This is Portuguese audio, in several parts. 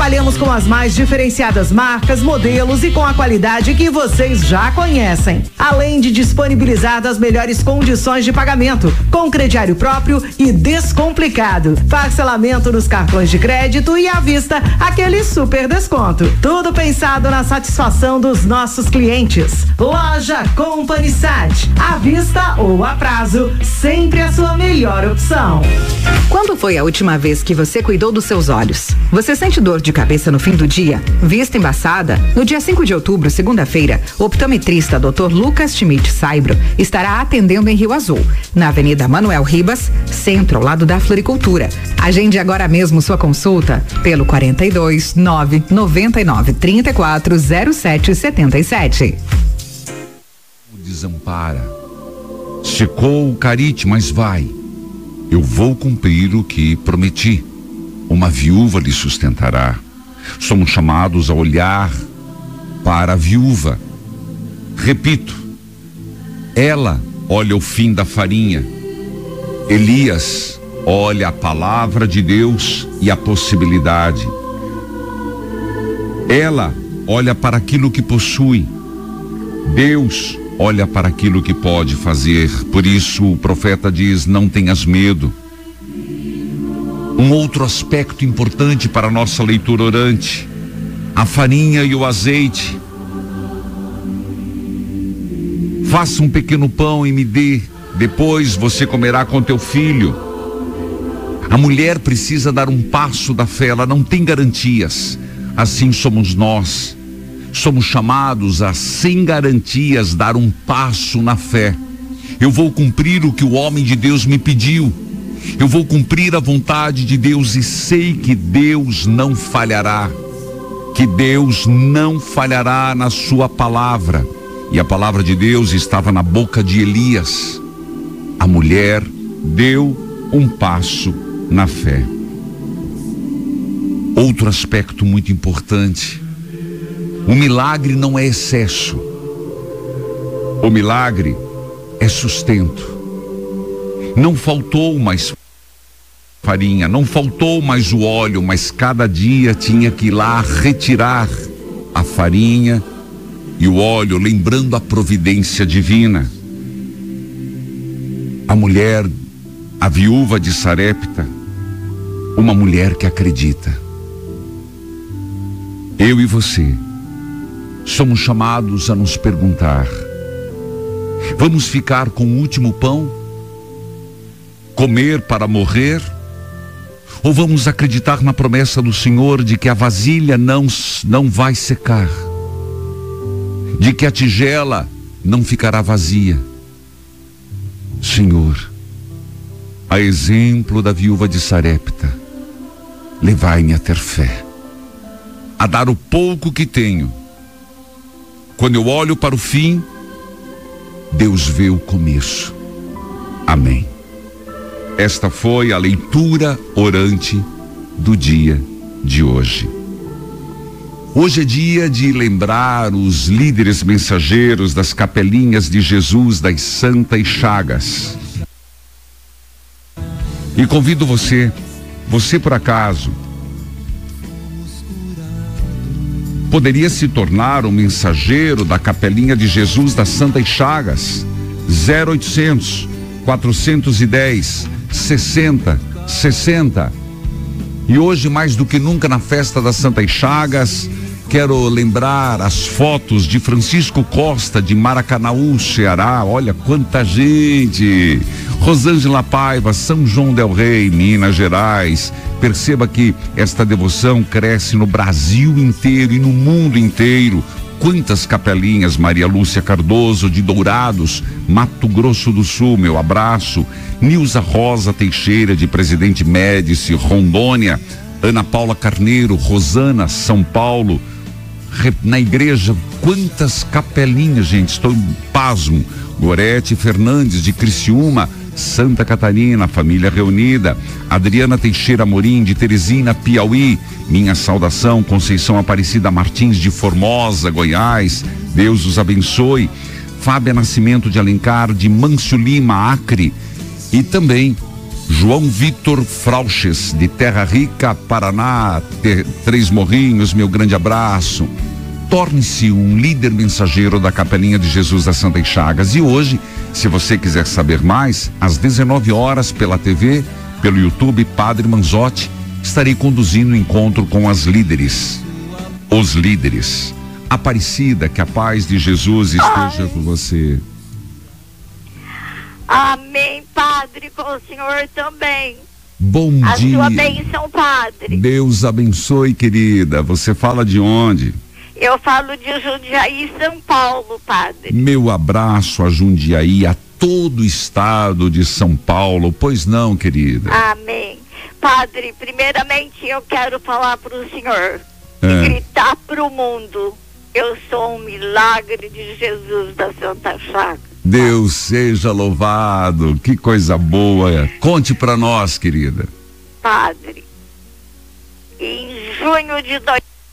Trabalhamos com as mais diferenciadas marcas, modelos e com a qualidade que vocês já conhecem. Além de disponibilizar as melhores condições de pagamento, com crediário próprio e descomplicado. Parcelamento nos cartões de crédito e à vista, aquele super desconto. Tudo pensado na satisfação dos nossos clientes. Loja Company Sat. À vista ou a prazo, sempre a sua melhor opção. Quando foi a última vez que você cuidou dos seus olhos? Você sente dor de cabeça no fim do dia? Vista embaçada? No dia 5 de outubro, segunda-feira, o optometrista Dr. Lucas Schmidt Saibro estará atendendo em Rio Azul, na Avenida Manuel Ribas, centro, ao lado da Floricultura. Agende agora mesmo sua consulta pelo 42 999 34 07 77. Desampara. Secou o carite, mas vai. Eu vou cumprir o que prometi. Uma viúva lhe sustentará. Somos chamados a olhar para a viúva. Repito, ela olha o fim da farinha. Elias olha a palavra de Deus e a possibilidade. Ela olha para aquilo que possui. Deus olha para aquilo que pode fazer. Por isso o profeta diz: não tenhas medo. Um outro aspecto importante para a nossa leitura orante: a farinha e o azeite. Faça um pequeno pão e me dê, depois você comerá com teu filho. A mulher precisa dar um passo da fé, ela não tem garantias. Assim somos nós. Somos chamados a, sem garantias, dar um passo na fé. Eu vou cumprir o que o homem de Deus me pediu. Eu vou cumprir a vontade de Deus e sei que Deus não falhará. Que Deus não falhará na sua palavra. E a palavra de Deus estava na boca de Elias. A mulher deu um passo na fé. Outro aspecto muito importante: o milagre não é excesso. O milagre é sustento. Não faltou mais farinha, não faltou mais o óleo, mas cada dia tinha que ir lá retirar a farinha e o óleo, lembrando a providência divina. A mulher, a viúva de Sarepta, uma mulher que acredita. Eu e você somos chamados a nos perguntar: vamos ficar com o último pão? Comer para morrer? Ou vamos acreditar na promessa do Senhor de que a vasilha não vai secar? De que a tigela não ficará vazia? Senhor, a exemplo da viúva de Sarepta, levai-me a ter fé, a dar o pouco que tenho. Quando eu olho para o fim, Deus vê o começo. Amém. Esta foi a leitura orante do dia de hoje. Hoje é dia de lembrar os líderes mensageiros das capelinhas de Jesus das Santas Chagas. E convido você por acaso poderia se tornar um mensageiro da capelinha de Jesus das Santas Chagas. 0800 410 60 60. E hoje, mais do que nunca, na festa das Santas Chagas, quero lembrar as fotos de Francisco Costa, de Maracanaú, Ceará. Olha quanta gente! Rosângela Paiva, São João del Rei, Minas Gerais. Perceba que esta devoção cresce no Brasil inteiro e no mundo inteiro. Quantas capelinhas! Maria Lúcia Cardoso, de Dourados, Mato Grosso do Sul, meu abraço. Nilza Rosa Teixeira, de Presidente Médici, Rondônia. Ana Paula Carneiro, Rosana, São Paulo. Na igreja, quantas capelinhas, gente, estou em pasmo. Gorete Fernandes, de Criciúma, Santa Catarina, família reunida. Adriana Teixeira Amorim, de Teresina, Piauí. Minha saudação. Conceição Aparecida Martins, de Formosa, Goiás. Deus os abençoe. Fábia Nascimento de Alencar, de Mâncio Lima, Acre. E também João Vitor Frauches, de Terra Rica, Paraná, Três Morrinhos, meu grande abraço. Torne-se um líder mensageiro da Capelinha de Jesus das Santa Chagas. E hoje, se você quiser saber mais, às 19 horas pela TV, pelo YouTube, Padre Manzotti, estarei conduzindo o encontro com as líderes. Os líderes. Aparecida, que a paz de Jesus esteja com você. Amém, Padre, com o Senhor também. Bom dia. A sua bênção, Padre. Deus abençoe, querida. Você fala de onde? Eu falo de Jundiaí, São Paulo, Padre. Meu abraço a Jundiaí, a todo o estado de São Paulo. Pois não, querida? Amém. Padre, primeiramente eu quero falar para o Senhor e gritar para o mundo: eu sou um milagre de Jesus da Santa Chagas. Deus seja louvado, que coisa boa. Conte para nós, querida. Padre, em junho de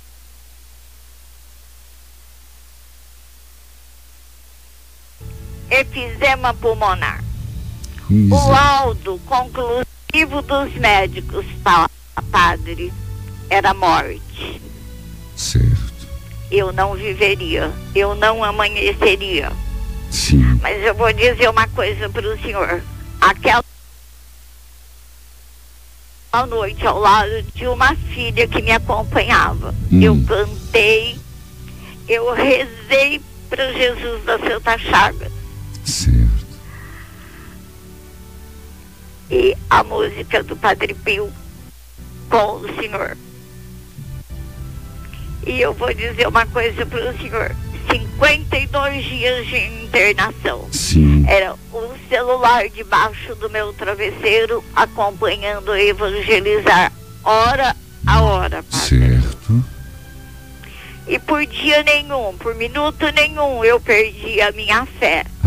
efizema pulmonar. O laudo conclusivo dos médicos, Padre, era morte. Certo. Eu não viveria, eu não amanheceria. Sim. Mas eu vou dizer uma coisa para o senhor. Aquela noite ao lado de uma filha que me acompanhava, eu cantei, eu rezei para Jesus da Santa Chagas. Certo. E a música do Padre Pio com o senhor. E eu vou dizer uma coisa para o senhor: 52 dias de internação. Sim. Era um celular debaixo do meu travesseiro, acompanhando a evangelizar hora a hora, Padre. Certo. E por dia nenhum, por minuto nenhum, eu perdi a minha fé.